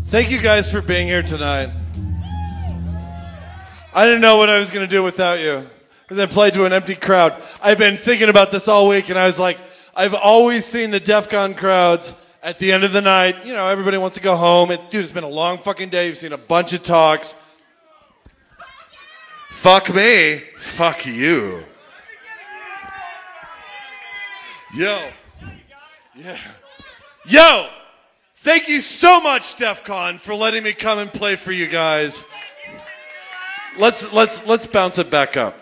Thank you guys for being here tonight. I didn't know what I was going to do without you because I played to an empty crowd. I've been thinking about this all week, and I was like, I've always seen the DEF CON crowds at the end of the night. You know, everybody wants to go home. It's been a long fucking day. You've seen a bunch of talks. Fuck me. Fuck you. Yo. Yeah. Yo. Thank you so much, DEF CON, for letting me come and play for you guys. Let's bounce it back up.